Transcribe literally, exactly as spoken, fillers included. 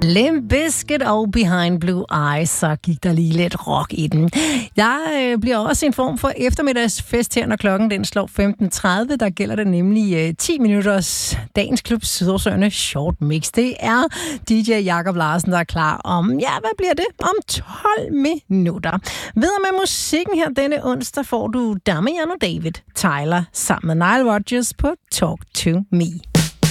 Limp Bizkit og Behind Blue Eyes, så gik der lige lidt rock i den. Jeg øh, bliver også en form for eftermiddagsfest her, når klokken den slår femten tredive. Der gælder det nemlig øh, ti minutters Dagens Klub Sydhavsøerne Short Mix. Det er D J Jakob Larsen, der er klar om, ja, hvad bliver det? Om tolv minutter. Videre med musikken her denne onsdag får du Damian og David Tyler sammen med Nile Rodgers på Talk to Me.